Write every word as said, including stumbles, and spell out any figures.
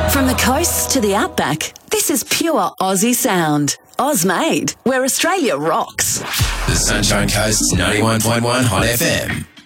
From the coast to the outback, this is pure Aussie sound. Oz-made, where Australia rocks. The Sunshine Coast's ninety-one point one Hot F M.